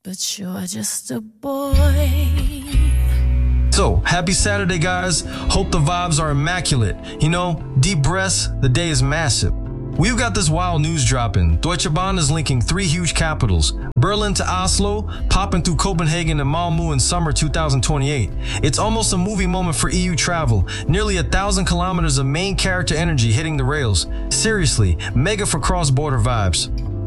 but you're just a boy. So, happy Saturday, guys. Hope the vibes are immaculate. You know, deep breaths, the day is massive. We've got this wild news dropping. Deutsche Bahn is linking 3 huge capitals, Berlin to Oslo, popping through Copenhagen and Malmö in summer 2028. It's almost a movie moment for EU travel. Nearly 1,000 kilometers of main character energy hitting the rails. Seriously, mega for cross-border vibes.